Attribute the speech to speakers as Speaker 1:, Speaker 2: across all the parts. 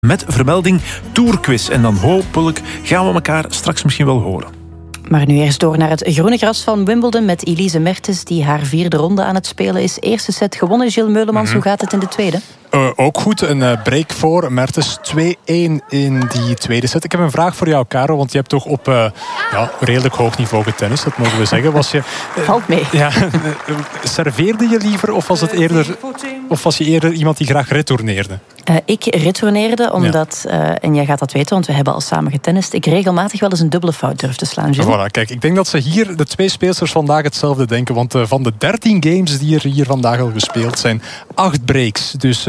Speaker 1: Met vermelding Tourquiz. En dan hopelijk gaan we elkaar straks misschien wel horen.
Speaker 2: Maar nu eerst door naar het groene gras van Wimbledon met Elise Mertens, die haar 4e ronde aan het spelen is. Eerste set gewonnen, Gilles Meulemans. Hoe gaat het in de tweede?
Speaker 3: Ook goed, een break voor Mertens. 2-1 in die tweede set. Ik heb een vraag voor jou, Caro, want je hebt toch op redelijk hoog niveau getennist, dat mogen we zeggen.
Speaker 2: Valt mee.
Speaker 3: Ja, serveerde je liever of was je eerder iemand die graag retourneerde?
Speaker 2: Ik retourneerde, omdat, en jij gaat dat weten, want we hebben al samen getennist, ik regelmatig wel eens een dubbele fout durf te slaan.
Speaker 3: Voilà, kijk, ik denk dat ze hier, de twee speelsters vandaag hetzelfde denken. Want van de 13 games die er hier vandaag al gespeeld zijn, 8 breaks. Dus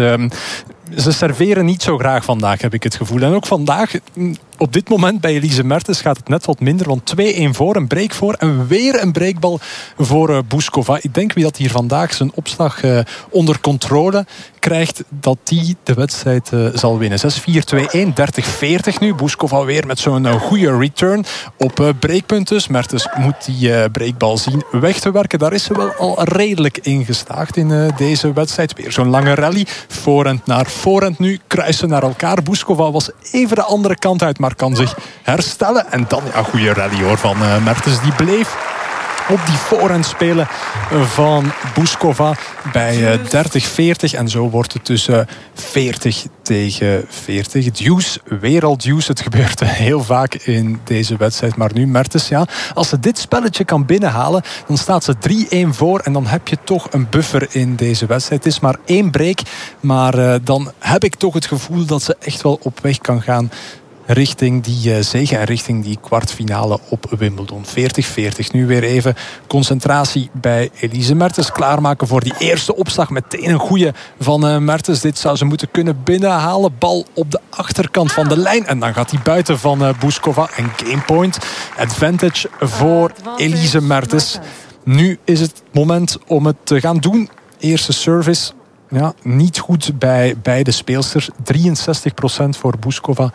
Speaker 3: ze serveren niet zo graag vandaag, heb ik het gevoel. En ook vandaag, op dit moment bij Elise Mertens gaat het net wat minder. Want 2-1 voor, een break voor en weer een breakbal voor Bouzkova. Ik denk wie dat hier vandaag zijn opslag onder controle krijgt, dat die de wedstrijd zal winnen. 6-4, 2-1, 30-40 nu. Bouzkova weer met zo'n goede return op breakpunt dus. Mertens moet die breakbal zien weg te werken. Daar is ze wel al redelijk in geslaagd in deze wedstrijd. Weer zo'n lange rally. Voorhand naar voorhand nu. Kruisen naar elkaar. Bouzkova was even de andere kant uit, maar kan zich herstellen. En dan een goede rally hoor van Mertens. Die bleef op die voorhand spelen van Bouzkova bij 30-40. En zo wordt het dus 40 tegen 40. Deuce, weer al deuce. Het gebeurt heel vaak in deze wedstrijd. Maar nu Mertens, ja, als ze dit spelletje kan binnenhalen, dan staat ze 3-1 voor. En dan heb je toch een buffer in deze wedstrijd. Het is maar 1 break. Maar dan heb ik toch het gevoel dat ze echt wel op weg kan gaan richting die zege en richting die kwartfinale op Wimbledon. 40-40. Nu weer even concentratie bij Elise Mertens. Klaarmaken voor die eerste opslag. Meteen een goeie van Mertens. Dit zou ze moeten kunnen binnenhalen. Bal op de achterkant van de lijn. En dan gaat hij buiten van Bouzkova. En gamepoint. Advantage voor Elise Mertens. Nu is het moment om het te gaan doen. Eerste service. Ja, niet goed bij beide speelsters. 63% voor Bouzkova.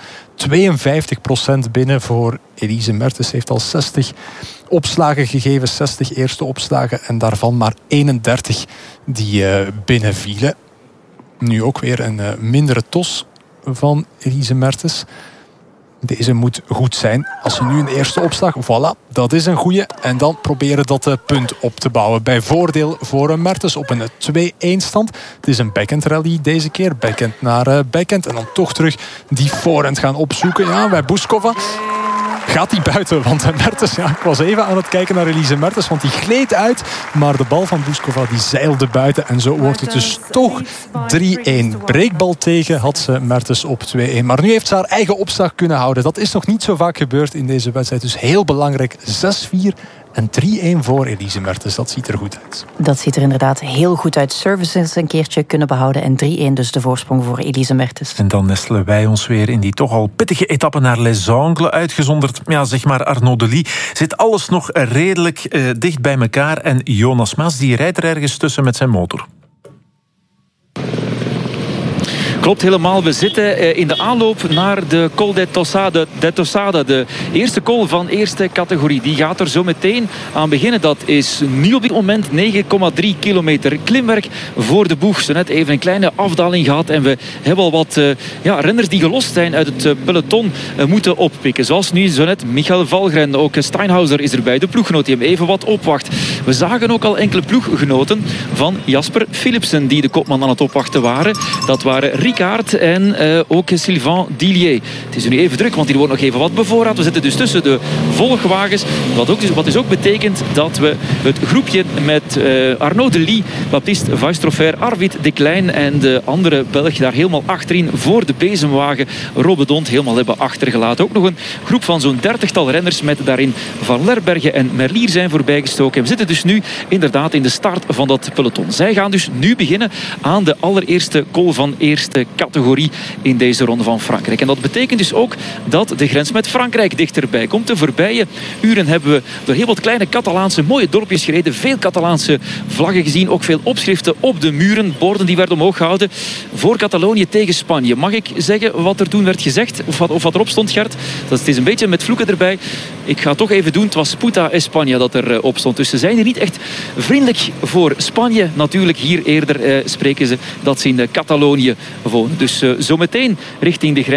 Speaker 3: 52% binnen voor Elise Mertens. Heeft al 60 opslagen gegeven. 60 eerste opslagen. En daarvan maar 31 die binnenvielen. Nu ook weer een mindere tos van Elise Mertens. Deze moet goed zijn. Als je nu een eerste opslag, voilà, dat is een goeie. En dan proberen dat punt op te bouwen. Bij voordeel voor Mertens op een 2-1 stand. Het is een backhand rally deze keer. Backhand naar backhand. En dan toch terug die voorhand gaan opzoeken. Ja, bij Bouzkova gaat hij buiten. Want Mertens, ja, ik was even aan het kijken naar Elise Mertens. Want die gleed uit. Maar de bal van Bouzkova die zeilde buiten. En zo wordt het dus toch 3-1. Breakbal tegen had ze Mertens op 2-1. Maar nu heeft ze haar eigen opslag kunnen houden. Dat is nog niet zo vaak gebeurd in deze wedstrijd. Dus heel belangrijk. 6-4 en 3-1 voor Elise Mertens. Dat ziet er goed uit.
Speaker 2: Dat ziet er inderdaad heel goed uit. Services een keertje kunnen behouden. En 3-1 dus de voorsprong voor Elise Mertens.
Speaker 1: En dan nestelen wij ons weer in die toch al pittige etappe naar Les Angles. Uitgezonderd, ja, zeg maar Arnaud Delis. Zit alles nog redelijk dicht bij elkaar. En Jonas Mas, die rijdt er ergens tussen met zijn motor.
Speaker 4: Klopt helemaal. We zitten in de aanloop naar de Col de Tossade. De eerste col van eerste categorie. Die gaat er zo meteen aan beginnen. Dat is nu op dit moment 9,3 kilometer klimwerk voor de boeg. Zo net even een kleine afdaling gehad. En we hebben al wat renners die gelost zijn uit het peloton moeten oppikken. Zoals nu zo net Michael Valgren. Ook Steinhauser is erbij. De ploeggenoot die hem even wat opwacht. We zagen ook al enkele ploeggenoten van Jasper Philipsen die de kopman aan het opwachten waren. Dat waren Ricard en ook Sylvain Dillier. Het is nu even druk, want hier wordt nog even wat bevoorraad. We zitten dus tussen de volgwagens. Wat dus ook betekent dat we het groepje met Arnaud Delis, Baptiste Vaistrofer, Arvid de Klein en de andere Belg daar helemaal achterin voor de bezemwagen Robedont helemaal hebben achtergelaten. Ook nog een groep van zo'n 30-tal renners met daarin Van Lerbergen en Merlier zijn voorbijgestoken. We zitten dus nu inderdaad in de start van dat peloton. Zij gaan dus nu beginnen aan de allereerste col van eerste categorie in deze ronde van Frankrijk. En dat betekent dus ook dat de grens met Frankrijk dichterbij komt. De voorbije uren hebben we door heel wat kleine Catalaanse mooie dorpjes gereden. Veel Catalaanse vlaggen gezien. Ook veel opschriften op de muren. Borden die werden omhoog gehouden voor Catalonië tegen Spanje. Mag ik zeggen wat er toen werd gezegd? Of wat erop stond, Gert? Het is een beetje met vloeken erbij. Ik ga toch even doen. Het was Puta España dat er op stond. Dus ze zijn hier niet echt vriendelijk voor Spanje. Natuurlijk, hier eerder spreken ze dat ze in Catalonië wonen. Dus zometeen richting de grens